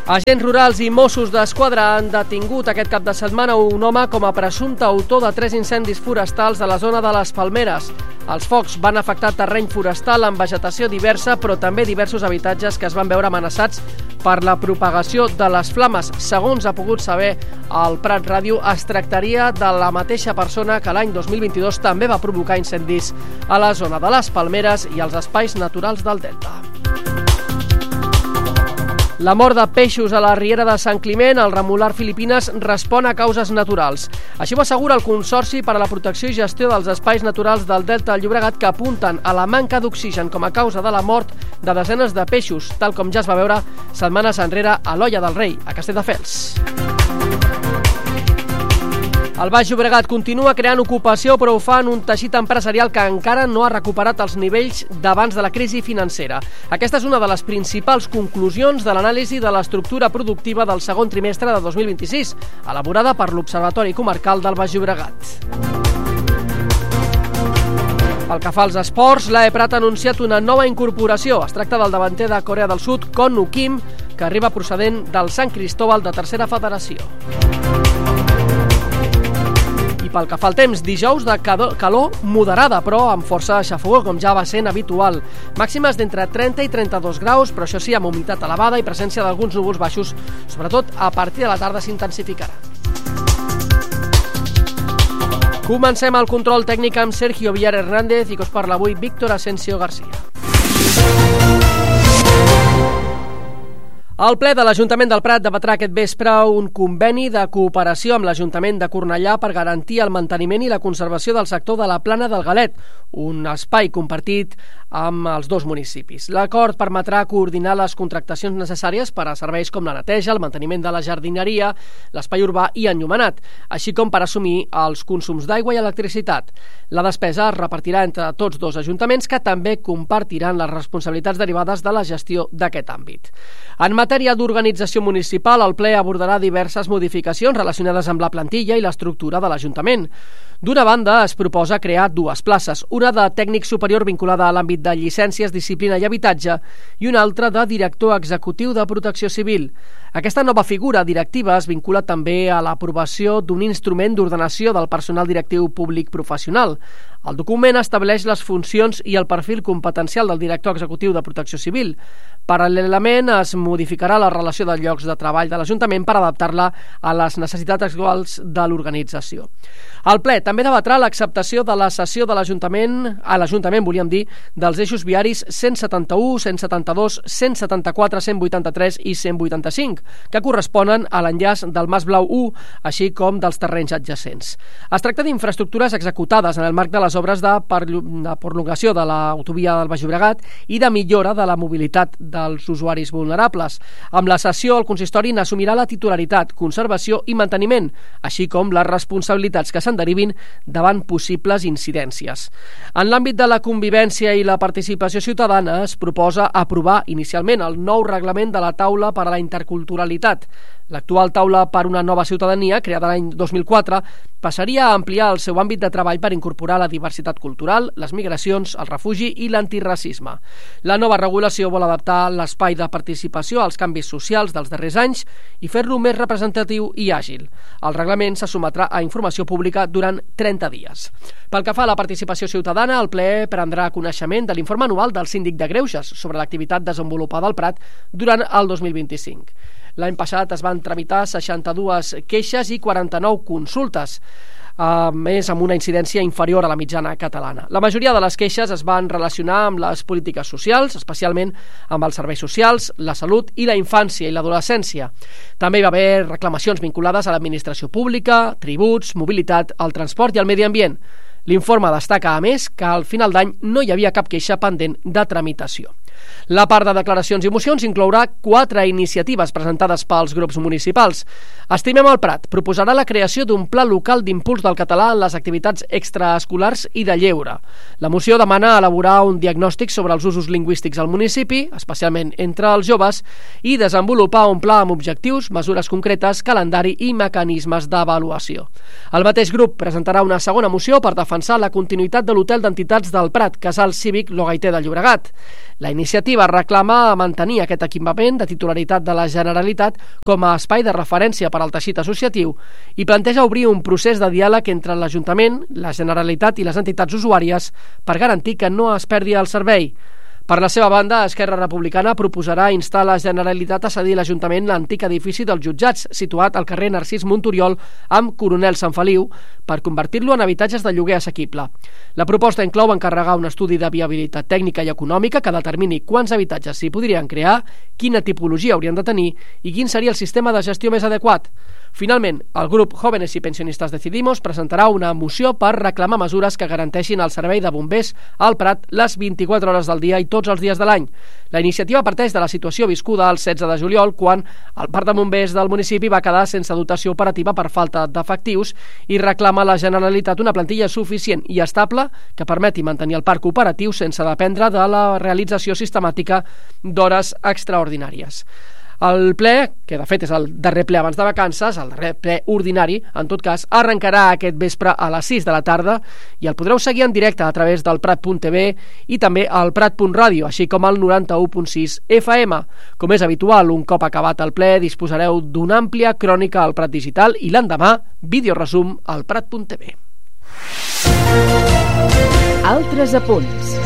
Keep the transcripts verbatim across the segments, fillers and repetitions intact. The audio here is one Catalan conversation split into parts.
Agents rurals i Mossos d'Esquadra han detingut aquest cap de setmana un home com a presumpte autor de tres incendis forestals a la zona de les Palmeres. Els focs van afectar terreny forestal amb vegetació diversa, però també diversos habitatges que es van veure amenaçats per la propagació de les flames. Segons ha pogut saber el Prat Ràdio, es tractaria de la mateixa persona que l'any dos mil vint-i-dos també va provocar incendis a la zona de les Palmeres i als espais naturals del Delta. La mort de peixos a la riera de Sant Climent, al remolar Filipines, respon a causes naturals. Així ho assegura el Consorci per a la Protecció i Gestió dels Espais Naturals del Delta del Llobregat, que apunten a la manca d'oxigen com a causa de la mort de desenes de peixos, tal com ja es va veure setmanes enrere a l'Olla del Rei, a Castelldefels. El Baix Llobregat continua creant ocupació, però ho fa en un teixit empresarial que encara no ha recuperat els nivells d'abans de la crisi financera. Aquesta és una de les principals conclusions de l'anàlisi de l'estructura productiva del segon trimestre de dos mil vint-i-sis, elaborada per l'Observatori Comarcal del Baix Llobregat. Pel que fa als esports, l'A E Prat ha anunciat una nova incorporació. Es tracta del davanter de Corea del Sud, Kon Nu Kim, que arriba procedent del Sant Cristóbal de tercera federació. I pel que fa al temps, dijous de calor moderada, però amb força xafogor, com ja va sent habitual. Màximes d'entre trenta i trenta-dos graus, però això sí, amb humitat elevada i presència d'alguns núvols baixos, sobretot a partir de la tarda s'intensificarà. Comencem el control tècnic amb Sergio Villar Hernández i que us parla avui Víctor Asensio García. El ple de l'Ajuntament del Prat debatrà aquest vespre un conveni de cooperació amb l'Ajuntament de Cornellà per garantir el manteniment i la conservació del sector de la Plana del Galet, un espai compartit amb els dos municipis. L'acord permetrà coordinar les contractacions necessàries per a serveis com la neteja, el manteniment de la jardineria, l'espai urbà i enllumenat, així com per assumir els consums d'aigua i electricitat. La despesa es repartirà entre tots dos ajuntaments, que també compartiran les responsabilitats derivades de la gestió d'aquest àmbit. En matèria d'organització municipal, el ple abordarà diverses modificacions relacionades amb la plantilla i l'estructura de l'Ajuntament. D'una banda, es proposa crear dues places, una de tècnic superior vinculada a l'àmbit de llicències, disciplina i habitatge i una altra de director executiu de protecció civil. Aquesta nova figura directiva es vincula també a l'aprovació d'un instrument d'ordenació del personal directiu públic professional. El document estableix les funcions i el perfil competencial del director executiu de protecció civil. Paral·lelament, es modificarà la relació de llocs de treball de l'Ajuntament per adaptar-la a les necessitats actuals de l'organització. El ple també debatrà l'acceptació de la cessió de l'Ajuntament, a l'Ajuntament, volíem dir, dels eixos viaris cent setanta-u, cent setanta-dos, cent setanta-quatre, cent vuitanta-tres i cent vuitanta-cinc, que corresponen a l'enllaç del Mas Blau u, així com dels terrenys adjacents. Es tracta d'infraestructures executades en el marc de les obres de prolongació de l'autovia del Baix Llobregat i de millora de la mobilitat dels usuaris vulnerables. Amb la cessió, el consistori n'assumirà la titularitat, conservació i manteniment, així com les responsabilitats que se'n derivin davant possibles incidències. En l'àmbit de la convivència i la participació ciutadana, es proposa aprovar inicialment el nou reglament de la taula per a la interculturalitat. L'actual taula per una nova ciutadania, creada l'any dos mil quatre, passaria a ampliar el seu àmbit de treball per incorporar la diversitat cultural, les migracions, el refugi i l'antiracisme. La nova regulació vol adaptar l'espai de participació als canvis socials dels darrers anys i fer-lo més representatiu i àgil. El reglament se sotmetrà a informació pública durant trenta dies. Pel que fa a la participació ciutadana, el ple prendrà coneixement de l'informe anual del Síndic de Greuges sobre l'activitat desenvolupada al Prat durant el dos mil vint-i-cinc. L'any passat es van tramitar seixanta-dues queixes i quaranta-nou consultes, a més amb una incidència inferior a la mitjana catalana. La majoria de les queixes es van relacionar amb les polítiques socials, especialment amb els serveis socials, la salut i la infància i l'adolescència. També hi va haver reclamacions vinculades a l'administració pública, tributs, mobilitat, el transport i el medi ambient. L'informe destaca, a més, que al final d'any no hi havia cap queixa pendent de tramitació. La part de declaracions i mocions inclourà quatre iniciatives presentades pels grups municipals. Estimem el Prat proposarà la creació d'un pla local d'impuls del català en les activitats extraescolars i de lleure. La moció demana elaborar un diagnòstic sobre els usos lingüístics al municipi, especialment entre els joves, i desenvolupar un pla amb objectius, mesures concretes, calendari i mecanismes d'avaluació. El mateix grup presentarà una segona moció per defensar la continuïtat de l'Hotel d'Entitats del Prat, Casal Cívic Logaiter de Llobregat. La iniciativa iniciativa reclama mantenir aquest equipament de titularitat de la Generalitat com a espai de referència per al teixit associatiu i planteja obrir un procés de diàleg entre l'Ajuntament, la Generalitat i les entitats usuàries per garantir que no es perdi el servei. Per la seva banda, Esquerra Republicana proposarà instar la Generalitat a cedir a l'Ajuntament l'antic edifici dels jutjats, situat al carrer Narcís Monturiol amb Coronel Sant Feliu, per convertir-lo en habitatges de lloguer assequible. La proposta inclou encarregar un estudi de viabilitat tècnica i econòmica que determini quants habitatges s'hi podrien crear, quina tipologia haurien de tenir i quin seria el sistema de gestió més adequat. Finalment, el grup Jóvenes y Pensionistas Decidimos presentarà una moció per reclamar mesures que garanteixin el servei de bombers al Prat les vint-i-quatre hores del dia i tots els dies de l'any. La iniciativa parteix de la situació viscuda el setze de juliol, quan el parc de bombers del municipi va quedar sense dotació operativa per falta d'efectius i reclama a la Generalitat una plantilla suficient i estable que permeti mantenir el parc operatiu sense dependre de la realització sistemàtica d'hores extraordinàries. El ple, que de fet és el darrer ple abans de vacances, el darrer ple ordinari, en tot cas, arrencarà aquest vespre a les sis de la tarda i el podreu seguir en directe a través del prat punt tv i també al prat punt ràdio, així com al noranta-u punt sis F M. Com és habitual, un cop acabat el ple, disposareu d'una àmplia crònica al Prat Digital i l'endemà, videoresum al prat punt tv. Altres apunts.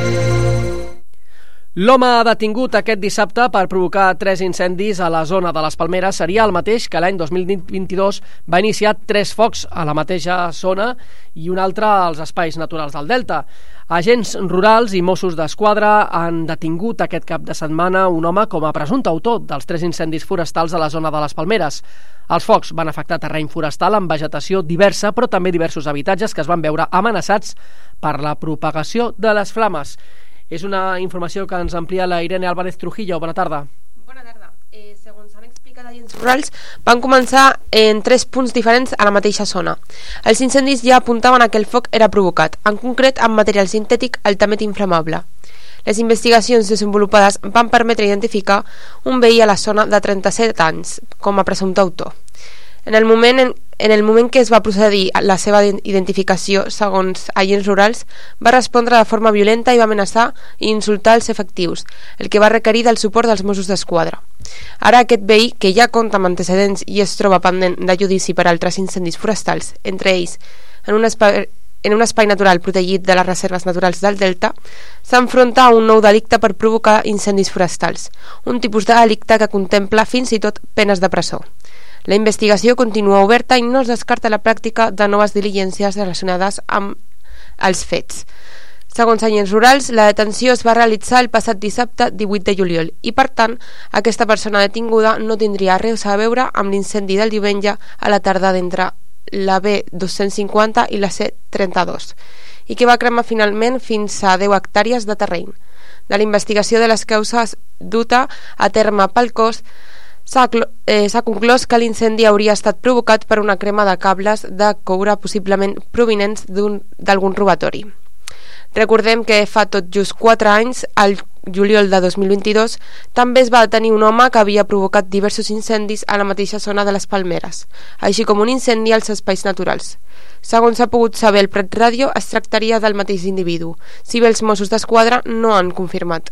L'home detingut aquest dissabte per provocar tres incendis a la zona de les Palmeres seria el mateix que l'any dos mil vint-dos va iniciar tres focs a la mateixa zona i un altre als espais naturals del Delta. Agents rurals i Mossos d'Esquadra han detingut aquest cap de setmana un home com a presumpte autor dels tres incendis forestals a la zona de les Palmeres. Els focs van afectar terreny forestal amb vegetació diversa, però també diversos habitatges que es van veure amenaçats per la propagació de les flames. És una informació que ens amplia la Irene Álvarez Trujillo. Bona tarda. Bona tarda. Eh, segons han explicat agents rurals, van començar en tres punts diferents a la mateixa zona. Els incendis ja apuntaven a que el foc era provocat, en concret amb material sintètic altament inflamable. Les investigacions desenvolupades van permetre identificar un veí a la zona de trenta-set anys com a presumpte autor. En el moment en, en el moment que es va procedir a la seva identificació, segons agents rurals, va respondre de forma violenta i va amenaçar i insultar els efectius, el que va requerir del suport dels Mossos d'Esquadra. Ara aquest veí, que ja compta amb antecedents i es troba pendent de judici per altres incendis forestals, entre ells en un espai, en un espai natural protegit de les reserves naturals del Delta, s'enfronta a un nou delicte per provocar incendis forestals, un tipus de delicte que contempla fins i tot penes de presó. La investigació continua oberta i no es descarta la pràctica de noves diligències relacionades amb els fets. Segons agents rurals, la detenció es va realitzar el passat dissabte divuit de juliol i, per tant, aquesta persona detinguda no tindria res a veure amb l'incendi del diumenge a la tarda d'entre la B dos-cents cinquanta i la C trenta-dos i que va cremar finalment fins a deu hectàrees de terreny. De la investigació de les causes duta a terme pel cos, S'ha eh, conclòs que l'incendi hauria estat provocat per una crema de cables de coure possiblement provinents d'algun robatori. Recordem que fa tot just quatre anys, al juliol de dos mil vint-dos, també es va detenir un home que havia provocat diversos incendis a la mateixa zona de les Palmeres, així com un incendi als espais naturals. Segons s'ha pogut saber el Prat Ràdio, es tractaria del mateix individu, si bé els Mossos d'Esquadra no han confirmat.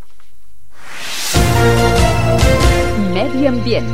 Medi ambient.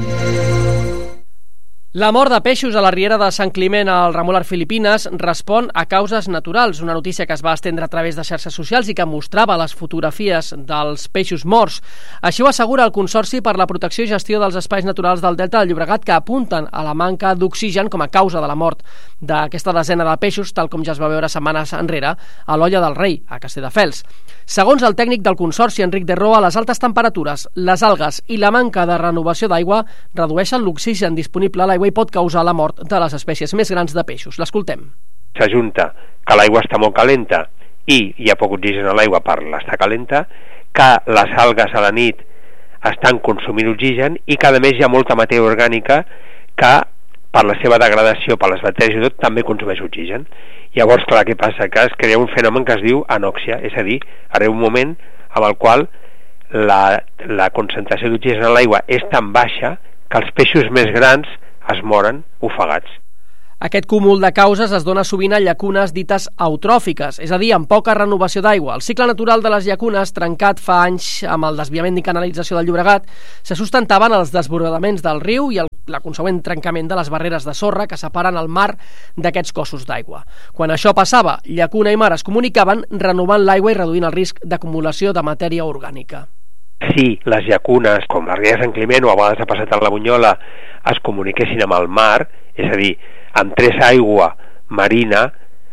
La mort de peixos a la riera de Sant Climent al Remolar, Filipines, respon a causes naturals, una notícia que es va estendre a través de xarxes socials i que mostrava les fotografies dels peixos morts. Així ho assegura el Consorci per la Protecció i Gestió dels Espais Naturals del Delta del Llobregat, que apunten a la manca d'oxigen com a causa de la mort d'aquesta desena de peixos, tal com ja es va veure setmanes enrere a l'Olla del Rei, a Castelldefels. Segons el tècnic del Consorci, Enric de Roa, les altes temperatures, les algues i la manca de renovació d'aigua redueixen l'oxigen disponible a l'aigua i pot causar la mort de les espècies més grans de peixos. L'escoltem. S'ajunta que l'aigua està molt calenta i hi ha poc oxigen a l'aigua per l'estar calenta, que les algues a la nit estan consumint oxigen i que a més hi ha molta matèria orgànica que per la seva degradació, per les bacteris i tot, també consumeix oxigen. Llavors, clar, què passa? Que es crea un fenomen que es diu anòxia, és a dir, arriba un moment amb el qual la, la concentració d'oxigen a l'aigua és tan baixa que els peixos més grans es moren ofegats. Aquest cúmul de causes es dona sovint a llacunes dites eutròfiques, és a dir, amb poca renovació d'aigua. El cicle natural de les llacunes, trencat fa anys amb el desviament i canalització del Llobregat, se sustentaven els desbordaments del riu i el, la consegüent trencament de les barreres de sorra que separen el mar d'aquests cossos d'aigua. Quan això passava, llacuna i mar es comunicaven, renovant l'aigua i reduint el risc d'acumulació de matèria orgànica. Si les llacunes, com la riera Sant Climent o a vegades ha passat a la Bunyola, es comuniquessin amb el mar, és a dir, amb tres aigua marina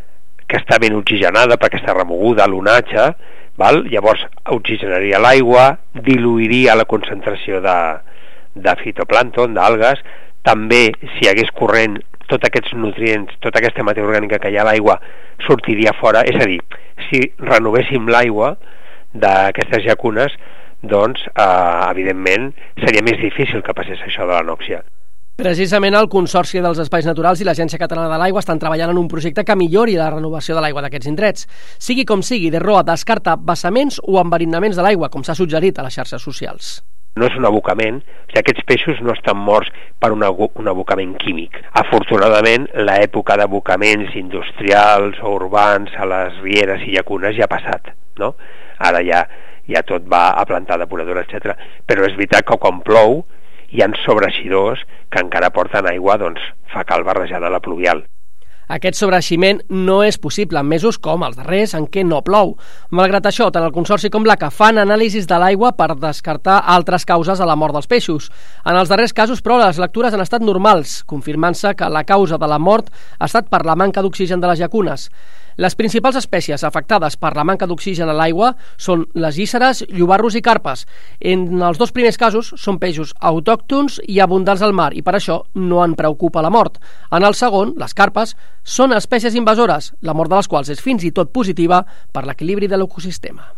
que està ben oxigenada perquè està remoguda a l'onatge, val? Llavors oxigenaria l'aigua, diluiria la concentració de, de fitoplàncton, d'algues, també si hi hagués corrent tots aquests nutrients, tota aquesta matèria orgànica que hi ha a l'aigua sortiria fora, és a dir, si renovéssim l'aigua d'aquestes llacunes, doncs, eh, evidentment, seria més difícil que passés això de l'anòxia. Precisament el Consorci dels Espais Naturals i l'Agència Catalana de l'Aigua estan treballant en un projecte que millori la renovació de l'aigua d'aquests indrets. Sigui com sigui, DERROA descarta vessaments o enverinaments de l'aigua, com s'ha suggerit a les xarxes socials. No és un abocament, o sigui, aquests peixos no estan morts per un, un abocament químic. Afortunadament, l'època d'abocaments industrials o urbans a les rieres i llacunes ja ha passat, no? Ara ja, ja tot va a plantar depuradora, etcètera. Però és veritat que quan plou hi ha sobreeixidors que encara porten aigua, doncs, fecal barrejada a la pluvial. Aquest sobreeiximent no és possible en mesos com els darrers en què no plou. Malgrat això, tant el Consorci com l'A C A fan anàlisis de l'aigua per descartar altres causes a la mort dels peixos. En els darrers casos, però, les lectures han estat normals, confirmant-se que la causa de la mort ha estat per la manca d'oxigen de les llacunes. Les principals espècies afectades per la manca d'oxigen a l'aigua són les gíceres, llobarros i carpes. En els dos primers casos són peixos autòctons i abundants al mar i per això no en preocupa la mort. En el segon, les carpes, són espècies invasores, la mort de les quals és fins i tot positiva per l'equilibri de l'ecosistema.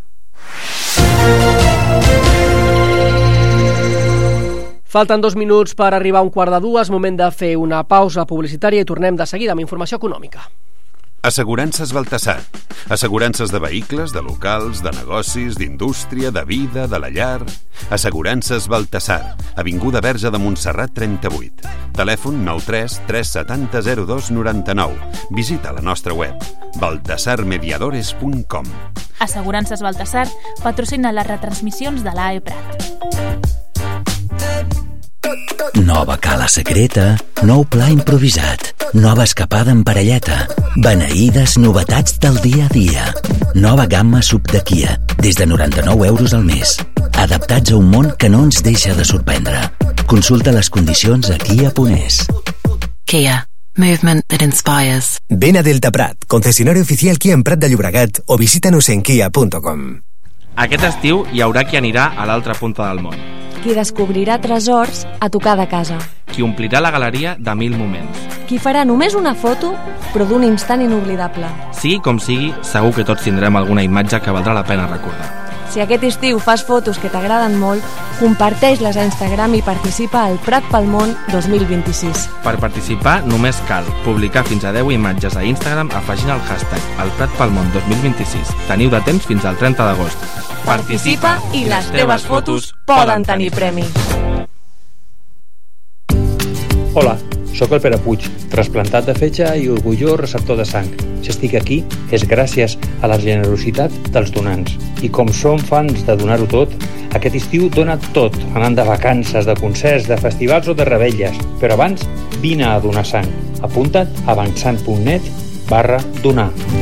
Falten dos minuts per arribar a un quart de dues, moment de fer una pausa publicitària i tornem de seguida amb informació econòmica. Assegurances Baltasar. Assegurances de vehicles, de locals, de negocis, d'indústria, de vida, de la llar. Assegurances Baltasar. Avinguda Verge de Montserrat trenta-vuit. Telèfon nou tres tres set zero zero dos nou nou. Visita la nostra web baltasar mediadores punt com. Assegurances Baltasar patrocina les retransmissions de l'A E Prat. Nova cala secreta, nou pla improvisat, nova escapada en parelleta, beneïdes novetats del dia a dia. Nova gamma sub de Kia, des de noranta-nou euros al mes. Adaptats a un món que no ens deixa de sorprendre. Consulta les condicions a kia punt es. Kia. Movement that inspires. Ven a Delta Prat, concesionario oficial Kia en Prat de Llobregat, o visítanos en kia punt com. Aquest estiu hi haurà qui anirà a l'altra punta del món. Qui descobrirà tresors a tocar de casa. Qui omplirà la galeria de mil moments. Qui farà només una foto, però d'un instant inoblidable. Sigui com sigui, segur que tots tindrem alguna imatge que valdrà la pena recordar. Si aquest estiu fas fotos que t'agraden molt, comparteix-les a Instagram i participa al Prat pel Món dos mil vint-i-sis. Per participar només cal publicar fins a deu imatges a Instagram afegint el hashtag el Prat pel Món dos mil vint-i-sis. Teniu de temps fins al trenta d'agost. Participa i les teves fotos poden tenir premi. Hola, sóc el Pere Puig, trasplantat de fetge i orgullós receptor de sang. Si estic aquí és gràcies a la generositat dels donants. I com som fans de donar-ho tot, aquest estiu dona tot, anant de vacances, de concerts, de festivals o de revetlles. Però abans, vine a donar sang. Apunta't a avançant punt net barra donar.